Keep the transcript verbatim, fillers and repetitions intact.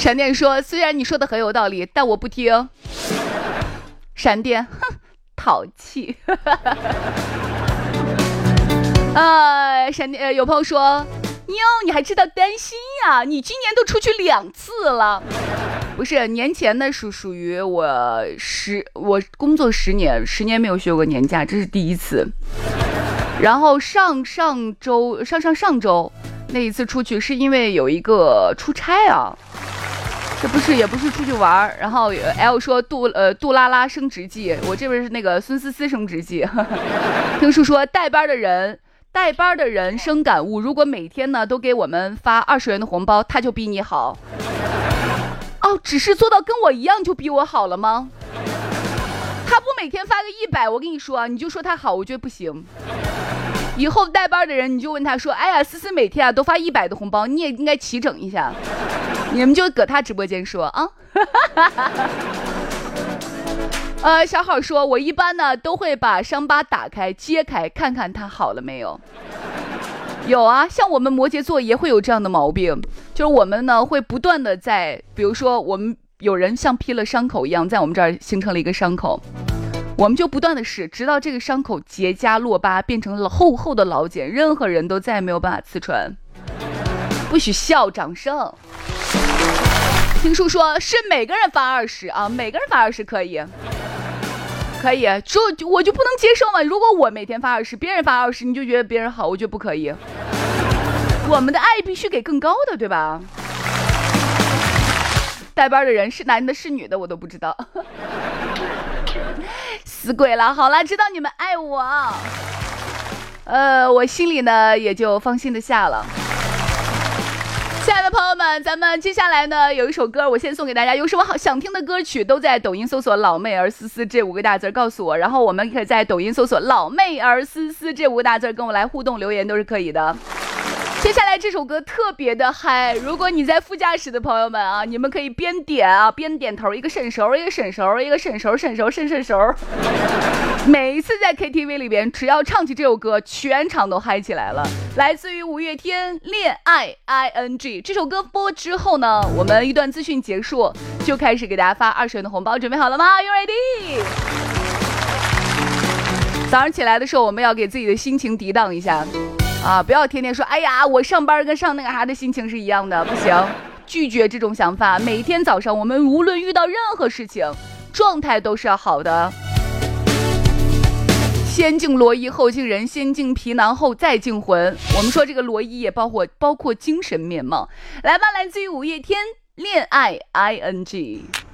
闪电说，虽然你说的很有道理，但我不听。闪电，哼，淘气。呃，闪电、呃、有朋友说，妞你还知道担心呀、啊？你今年都出去两次了。不是，年前呢是属于我十，我工作十年，十年没有休过年假，这是第一次。然后上上周上上上周那一次出去是因为有一个出差啊，这不是也不是出去玩。然后 L 说杜呃杜拉拉升职记，我这边是那个孙思思升职记。听叔说带班的人带班的人生感悟，如果每天呢都给我们发二十元的红包，他就比你好。哦，只是做到跟我一样就比我好了吗？他不每天发个一百，我跟你说啊，你就说他好，我觉得不行。以后带班的人你就问他说，哎呀，思思每天啊都发一百的红包，你也应该齐整一下。你们就搁他直播间说啊。呃，小好说，我一般呢都会把伤疤打开揭开，看看他好了没有。有啊，像我们摩羯座也会有这样的毛病，就是我们呢会不断的在，比如说我们有人像披了伤口一样，在我们这儿形成了一个伤口，我们就不断的试，直到这个伤口结痂落疤，变成了厚厚的老茧，任何人都再也没有办法刺穿。不许笑，掌声。听叔说是每个人发二十啊，每个人发二十可以。可以，就我就不能接受嘛。如果我每天发二十，别人发二十，你就觉得别人好，我觉得不可以。我们的爱必须给更高的，对吧？带班的人是男的是女的，我都不知道。死鬼了！好了，知道你们爱我，呃，我心里呢也就放心的下了。亲爱的朋友们，咱们接下来呢有一首歌，我先送给大家。有什么好想听的歌曲，都在抖音搜索老妹儿思思这五个大字告诉我，然后我们可以在抖音搜索老妹儿思思这五个大字跟我来互动留言，都是可以的。接下来这首歌特别的嗨，如果你在副驾驶的朋友们啊，你们可以边点啊边点头，一个伸手，一个伸手，一个伸手，伸手，伸伸手。每一次在 K T V 里边，只要唱起这首歌，全场都嗨起来了。来自于五月天《恋爱 I N G》这首歌播之后呢，我们一段资讯结束，就开始给大家发二十元的红包，准备好了吗 ？You ready？ 早上起来的时候，我们要给自己的心情涤荡一下。啊，不要天天说，哎呀，我上班跟上那个啥的心情是一样的，不行，拒绝这种想法。每天早上我们无论遇到任何事情，状态都是要好的。先敬罗衣后敬人，先敬皮囊后再敬魂。我们说这个罗衣也包括包括精神面貌。来吧，来自于五月天《恋爱 I N G》。